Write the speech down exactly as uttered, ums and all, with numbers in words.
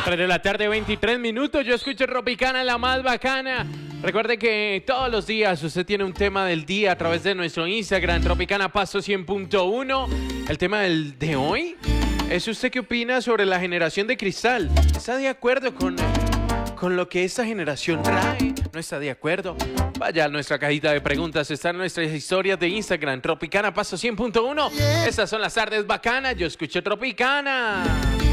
tres de la tarde, veintitrés minutos. Yo escucho Tropicana, la más bacana. Recuerde que todos los días usted tiene un tema del día a través de nuestro Instagram, Tropicana Pasto cien punto uno. El tema del de hoy es: ¿usted qué opina sobre la generación de cristal? ¿Está de acuerdo con, con lo que esta generación trae? ¿No está de acuerdo? Vaya a nuestra cajita de preguntas, están nuestras historias de Instagram, Tropicana Pasto cien punto uno. Estas son las tardes bacanas, yo escucho Tropicana.